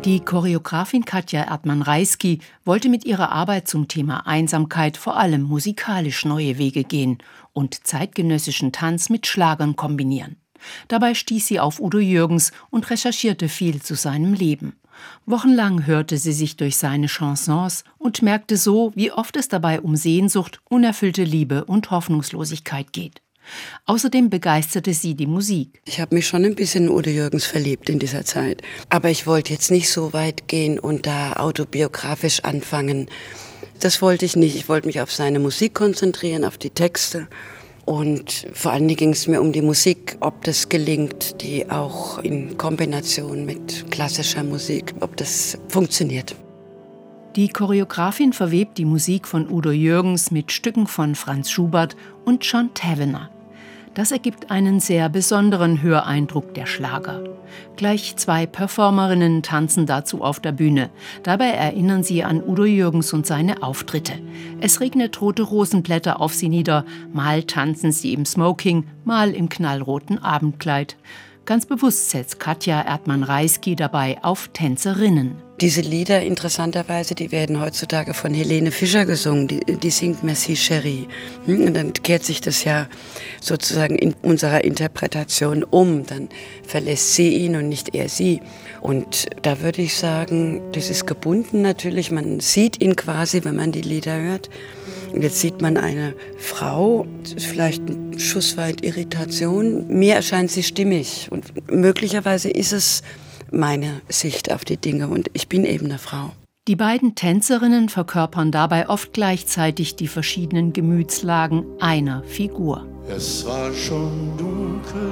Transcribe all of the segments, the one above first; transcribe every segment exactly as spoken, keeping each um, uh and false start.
Die Choreografin Katja Erdmann-Reisky wollte mit ihrer Arbeit zum Thema Einsamkeit vor allem musikalisch neue Wege gehen und zeitgenössischen Tanz mit Schlagern kombinieren. Dabei stieß sie auf Udo Jürgens und recherchierte viel zu seinem Leben. Wochenlang hörte sie sich durch seine Chansons und merkte so, wie oft es dabei um Sehnsucht, unerfüllte Liebe und Hoffnungslosigkeit geht. Außerdem begeisterte sie die Musik. Ich habe mich schon ein bisschen in Udo Jürgens verliebt in dieser Zeit. Aber ich wollte jetzt nicht so weit gehen und da autobiografisch anfangen. Das wollte ich nicht. Ich wollte mich auf seine Musik konzentrieren, auf die Texte. Und vor allen Dingen ging es mir um die Musik, ob das gelingt, die auch in Kombination mit klassischer Musik, ob das funktioniert. Die Choreografin verwebt die Musik von Udo Jürgens mit Stücken von Franz Schubert und John Tavener. Das ergibt einen sehr besonderen Höreindruck der Schlager. Gleich zwei Performerinnen tanzen dazu auf der Bühne. Dabei erinnern sie an Udo Jürgens und seine Auftritte. Es regnet rote Rosenblätter auf sie nieder. Mal tanzen sie im Smoking, mal im knallroten Abendkleid. Ganz bewusst setzt Katja Erdmann-Reisky dabei auf Tänzerinnen. Diese Lieder, interessanterweise, die werden heutzutage von Helene Fischer gesungen. Die, die singt Merci Chérie. Und dann kehrt sich das ja sozusagen in unserer Interpretation um. Dann verlässt sie ihn und nicht er sie. Und da würde ich sagen, das ist gebunden natürlich. Man sieht ihn quasi, wenn man die Lieder hört. Und jetzt sieht man eine Frau, vielleicht ein Schuss weit Irritation. Mir erscheint sie stimmig. Und möglicherweise ist es meine Sicht auf die Dinge und ich bin eben eine Frau. Die beiden Tänzerinnen verkörpern dabei oft gleichzeitig die verschiedenen Gemütslagen einer Figur. Es war schon dunkel,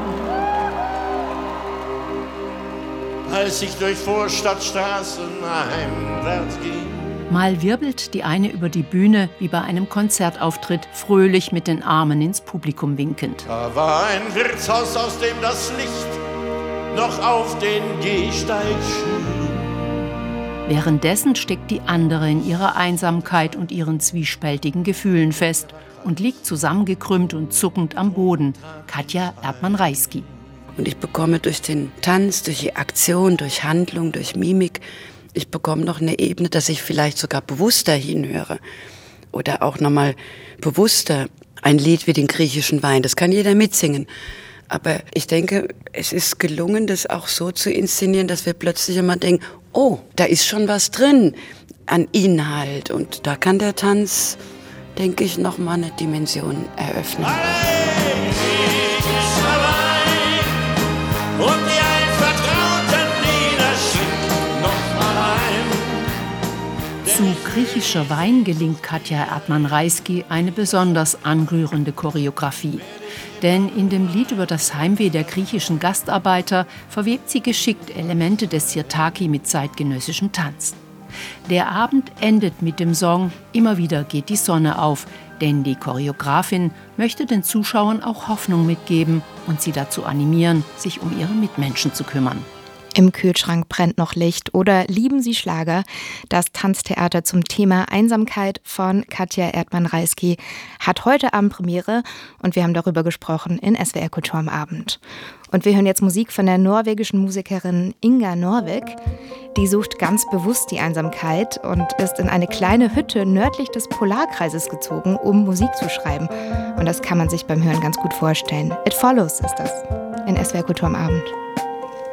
als ich durch Vorstadtstraßen heimwärts ging. Mal wirbelt die eine über die Bühne, wie bei einem Konzertauftritt, fröhlich mit den Armen ins Publikum winkend. Da war ein Wirtshaus, aus dem das Licht noch auf den Gehsteig schien. Währenddessen steckt die andere in ihrer Einsamkeit und ihren zwiespältigen Gefühlen fest und liegt zusammengekrümmt und zuckend am Boden. Katja Erdmann-Reisky. Und ich bekomme durch den Tanz, durch die Aktion, durch Handlung, durch Mimik, ich bekomme noch eine Ebene, dass ich vielleicht sogar bewusster hinhöre. Oder auch nochmal bewusster ein Lied wie den griechischen Wein. Das kann jeder mitsingen. Aber ich denke, es ist gelungen, das auch so zu inszenieren, dass wir plötzlich immer denken, oh, da ist schon was drin an Inhalt. Und da kann der Tanz, denke ich, nochmal eine Dimension eröffnen. Und die altvertrauten Lieder schickt noch mal ein. Zu griechischer Wein gelingt Katja Erdmann-Reisky eine besonders anrührende Choreografie. Denn in dem Lied über das Heimweh der griechischen Gastarbeiter verwebt sie geschickt Elemente des Sirtaki mit zeitgenössischem Tanz. Der Abend endet mit dem Song »Immer wieder geht die Sonne auf«, denn die Choreografin möchte den Zuschauern auch Hoffnung mitgeben und sie dazu animieren, sich um ihre Mitmenschen zu kümmern. Im Kühlschrank brennt noch Licht oder lieben Sie Schlager? Das Tanztheater zum Thema Einsamkeit von Katja Erdmann-Reisky hat heute Abend Premiere und wir haben darüber gesprochen in S W R Kultur am Abend. Und wir hören jetzt Musik von der norwegischen Musikerin Inga Norvik. Die sucht ganz bewusst die Einsamkeit und ist in eine kleine Hütte nördlich des Polarkreises gezogen, um Musik zu schreiben. Und das kann man sich beim Hören ganz gut vorstellen. It Follows ist das in S W R Kultur am Abend.